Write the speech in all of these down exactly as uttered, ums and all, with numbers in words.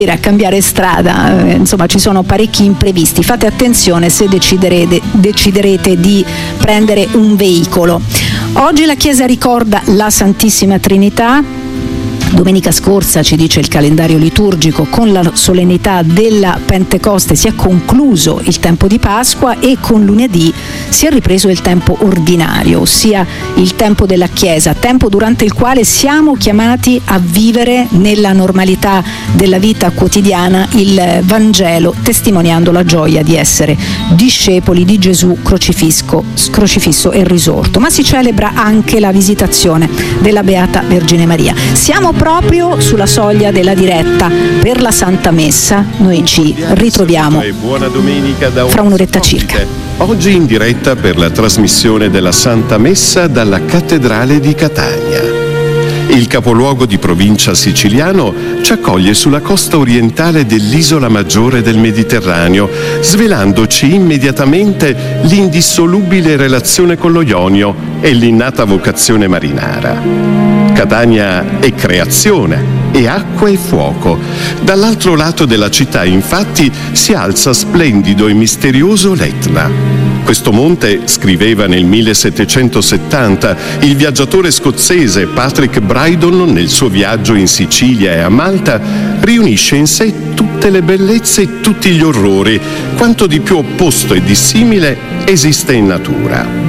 a cambiare strada, eh, insomma ci sono parecchi imprevisti. Fate attenzione se deciderete, deciderete di prendere un veicolo. Oggi la Chiesa ricorda la Santissima Trinità. Domenica scorsa, ci dice il calendario liturgico, con la solennità della Pentecoste si è concluso il tempo di Pasqua e con lunedì si è ripreso il tempo ordinario, ossia il tempo della Chiesa, tempo durante il quale siamo chiamati a vivere nella normalità della vita quotidiana il Vangelo, testimoniando la gioia di essere discepoli di Gesù crocifisso, crocifisso e risorto. Ma si celebra anche la visitazione della Beata Vergine Maria. Siamo proprio sulla soglia della diretta per la Santa Messa. Noi ci ritroviamo fra un'oretta circa. Oggi in diretta per la trasmissione della Santa Messa dalla Cattedrale di Catania. Il capoluogo di provincia siciliano ci accoglie sulla costa orientale dell'isola maggiore del Mediterraneo, svelandoci immediatamente l'indissolubile relazione con lo Ionio e l'innata vocazione marinara. Catania è creazione, è acqua e fuoco. Dall'altro lato della città, infatti, si alza splendido e misterioso l'Etna. Questo monte, scriveva nel millesettecentosettanta il viaggiatore scozzese Patrick Brydon nel suo viaggio in Sicilia e a Malta, riunisce in sé tutte le bellezze e tutti gli orrori, quanto di più opposto e dissimile esiste in natura.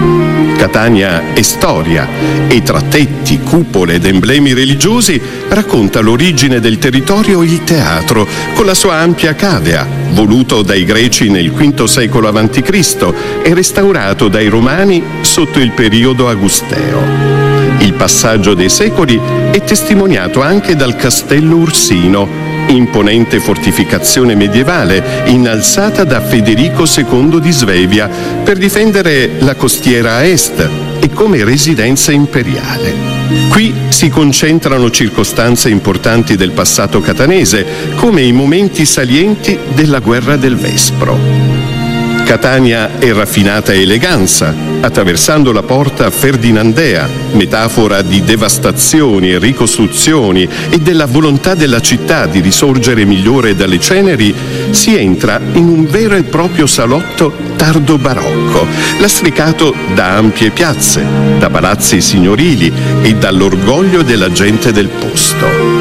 Catania è storia e tra tetti, cupole ed emblemi religiosi racconta l'origine del territorio il teatro, con la sua ampia cavea, voluto dai greci nel quinto secolo avanti Cristo e restaurato dai romani sotto il periodo agusteo. Il passaggio dei secoli è testimoniato anche dal Castello Ursino, imponente fortificazione medievale innalzata da Federico secondo di Svevia per difendere la costiera a est e come residenza imperiale. Qui si concentrano circostanze importanti del passato catanese, come i momenti salienti della guerra del Vespro. Catania è raffinata eleganza, attraversando la porta Ferdinandea, metafora di devastazioni e ricostruzioni e della volontà della città di risorgere migliore dalle ceneri, si entra in un vero e proprio salotto tardo barocco, lastricato da ampie piazze, da palazzi signorili e dall'orgoglio della gente del posto.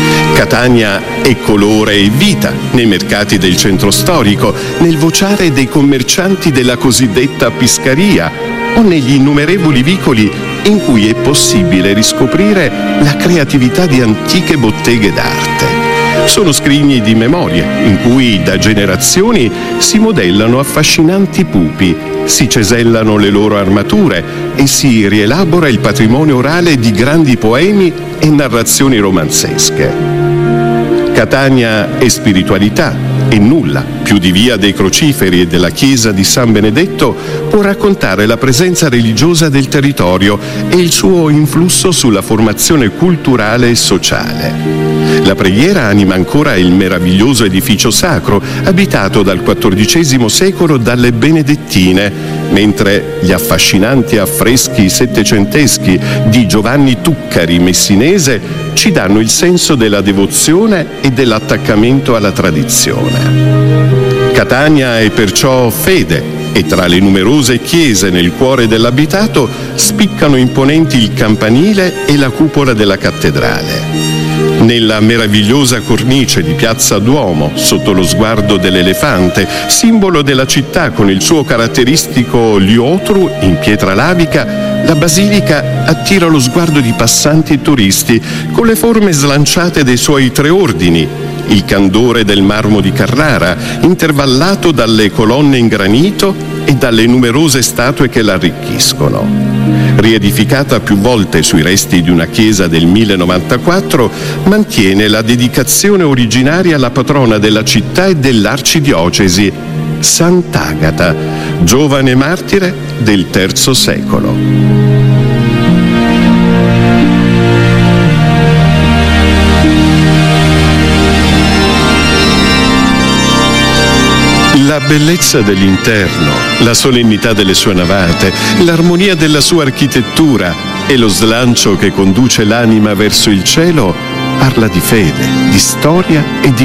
Catania è colore e vita nei mercati del centro storico, nel vociare dei commercianti della cosiddetta Piscaria o negli innumerevoli vicoli in cui è possibile riscoprire la creatività di antiche botteghe d'arte. Sono scrigni di memorie in cui da generazioni si modellano affascinanti pupi, si cesellano le loro armature e si rielabora il patrimonio orale di grandi poemi e narrazioni romanzesche. Catania è spiritualità e nulla più di Via dei Crociferi e della chiesa di San Benedetto può raccontare la presenza religiosa del territorio e il suo influsso sulla formazione culturale e sociale. La preghiera anima ancora il meraviglioso edificio sacro, abitato dal quattordicesimo secolo dalle Benedettine, mentre gli affascinanti affreschi settecenteschi di Giovanni Tuccari messinese ci danno il senso della devozione e dell'attaccamento alla tradizione. Catania è perciò fede e tra le numerose chiese nel cuore dell'abitato spiccano imponenti il campanile e la cupola della cattedrale. Nella meravigliosa cornice di Piazza Duomo, sotto lo sguardo dell'elefante, simbolo della città con il suo caratteristico liotru in pietra lavica, la basilica attira lo sguardo di passanti e turisti con le forme slanciate dei suoi tre ordini, il candore del marmo di Carrara, intervallato dalle colonne in granito e dalle numerose statue che l'arricchiscono. Riedificata più volte sui resti di una chiesa del millenovanta-quattro, mantiene la dedicazione originaria alla patrona della città e dell'arcidiocesi, Sant'Agata, giovane martire del terzo secolo. La bellezza dell'interno, la solennità delle sue navate, l'armonia della sua architettura e lo slancio che conduce l'anima verso il cielo parla di fede, di storia e di